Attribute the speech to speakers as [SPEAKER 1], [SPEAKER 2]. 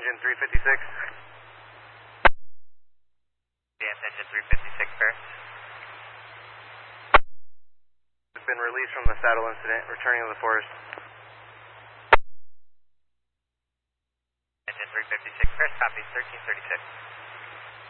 [SPEAKER 1] engine 356.
[SPEAKER 2] Yes, engine 356, Paris.
[SPEAKER 1] Has been released from the saddle incident, returning to the forest.
[SPEAKER 2] Engine 356, Paris, copy, 1336.